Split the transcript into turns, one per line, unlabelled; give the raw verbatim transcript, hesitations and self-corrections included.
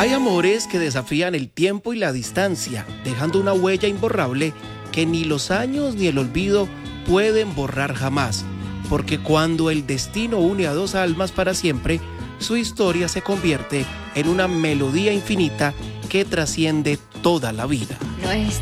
Hay amores que desafían el tiempo y la distancia, dejando una huella imborrable que ni los años ni el olvido pueden borrar jamás, porque cuando el destino une a dos almas para siempre, su historia se convierte en una melodía infinita que trasciende toda la vida.
Nuestra